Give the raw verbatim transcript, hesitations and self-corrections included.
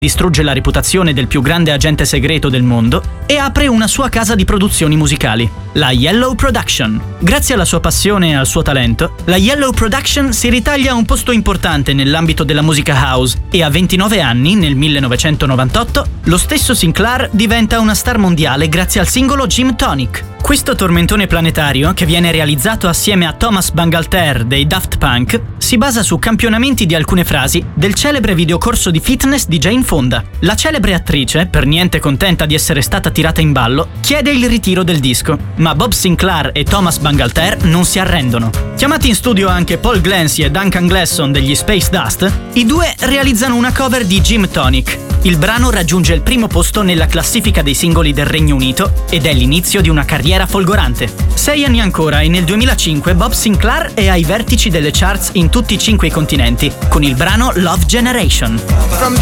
distrugge la reputazione del più grande agente segreto del mondo e apre una sua casa di produzioni musicali, la Yellow Production. Grazie alla sua passione e al suo talento, la Yellow Production si ritaglia un posto importante nell'ambito della musica house e a ventinove anni, nel millenovecentonovantotto, lo stesso Sinclair diventa una star mondiale grazie al singolo Gym Tonic. Questo tormentone planetario, che viene realizzato assieme a Thomas Bangalter dei Daft Punk, si basa su campionamenti di alcune frasi del celebre videocorso di fitness di Jane Fonda. La celebre attrice, per niente contenta di essere stata tirata in ballo, chiede il ritiro del disco, ma Bob Sinclair e Thomas Bangalter non si arrendono. Chiamati in studio anche Paul Glancy e Duncan Glasson degli Space Dust, i due realizzano una cover di Gym Tonic. Il brano raggiunge il primo posto nella classifica dei singoli del Regno Unito ed è l'inizio di una carriera folgorante. Sei anni ancora e nel duemilacinque Bob Sinclair è ai vertici delle charts in tutti i cinque i continenti con il brano Love Generation.